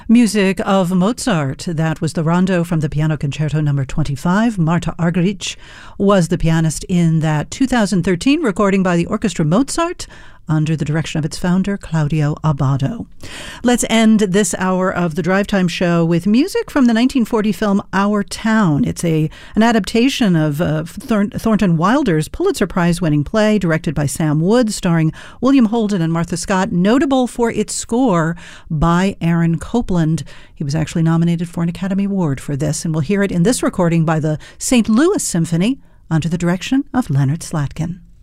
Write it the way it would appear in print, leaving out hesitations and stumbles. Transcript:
Music of Mozart. That was the rondo from the Piano Concerto No. 25. Marta Argerich was the pianist in that 2013 recording by the Orchestra Mozart under the direction of its founder, Claudio Abbado. Let's end this hour of the Drive Time Show with music from the 1940 film Our Town. It's an adaptation of Thornton Wilder's Pulitzer Prize-winning play, directed by Sam Wood, starring William Holden and Martha Scott, notable for its score by Aaron Copland. He was actually nominated for an Academy Award for this, and we'll hear it in this recording by the St. Louis Symphony under the direction of Leonard Slatkin.